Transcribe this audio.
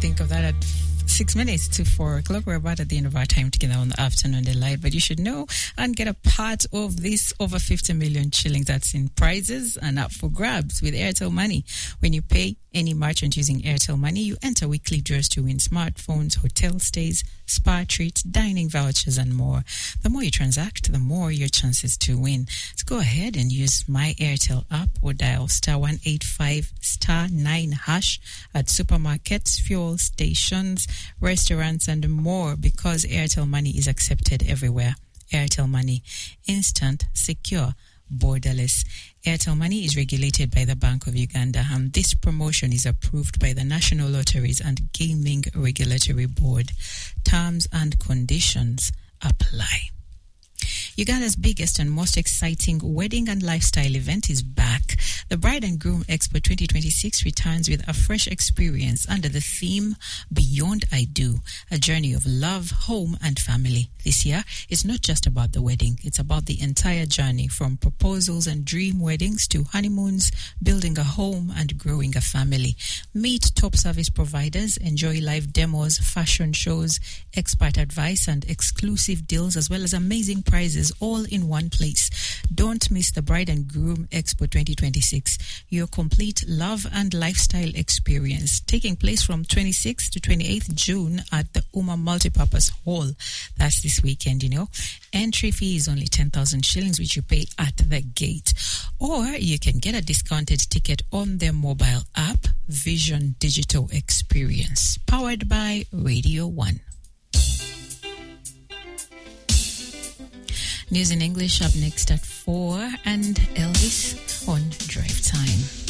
think of that at 6 minutes to 4 o'clock. We're about at the end of our time together on the Afternoon Delight, but you should know and get a part of this over 50 million shillings that's in prizes and up for grabs with Airtel Money. When you pay any merchant using Airtel Money, you enter weekly draws to win smartphones, hotel stays, spa treats, dining vouchers, and more. The more you transact, the more your chances to win. So go ahead and use My Airtel app or dial *185 *9# at supermarkets, fuel stations, restaurants, and more, because Airtel Money is accepted everywhere. Airtel Money, instant, secure, borderless. Airtel Money is regulated by the Bank of Uganda, and this promotion is approved by the National Lotteries and Gaming Regulatory Board. Terms and conditions apply. Uganda's biggest and most exciting wedding and lifestyle event is back. The Bride and Groom Expo 2026 returns with a fresh experience under the theme Beyond I Do, a journey of love, home, and family. This year, it's not just about the wedding. It's about the entire journey, from proposals and dream weddings to honeymoons, building a home, and growing a family. Meet top service providers, enjoy live demos, fashion shows, expert advice, and exclusive deals, as well as amazing prizes, all in one place. Don't miss the Bride and Groom Expo 2026, your complete love and lifestyle experience, taking place from 26th to 28th June at the Uma Multipurpose Hall. That's this weekend, you know. Entry fee is only 10,000 shillings, which you pay at the gate. Or you can get a discounted ticket on their mobile app, Vision Digital Experience, powered by Radio 1. News in English up next at 4, and Elvis on Drive Time.